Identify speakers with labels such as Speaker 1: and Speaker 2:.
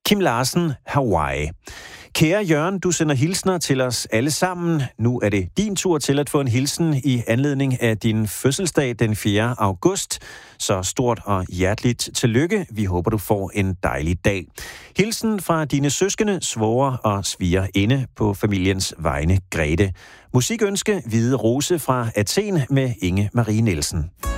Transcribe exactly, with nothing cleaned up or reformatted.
Speaker 1: Kim Larsen, Hawaii. Kære Jørgen, du sender hilsner til os alle sammen. Nu er det din tur til at få en hilsen i anledning af din fødselsdag den fjerde august. Så stort og hjerteligt tillykke. Vi håber, du får en dejlig dag. Hilsen fra dine søskende, svoger og svigerinde på familiens vegne, Grete. Musikønske Hvide Rose fra Athen med Inge Marie Nielsen.